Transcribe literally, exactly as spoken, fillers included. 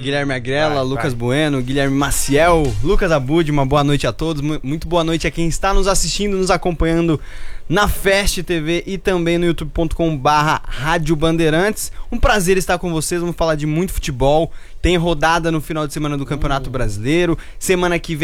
Guilherme Agrela, vai, Lucas vai. Bueno, Guilherme Maciel, Lucas Abud, uma boa noite a todos. Muito boa noite a quem está nos assistindo, nos acompanhando na Fest T V e também no youtube ponto com barra Rádio Bandeirantes. Um prazer estar com vocês, vamos falar de muito futebol. Tem rodada no final de semana do Campeonato uh. Brasileiro. Semana que vem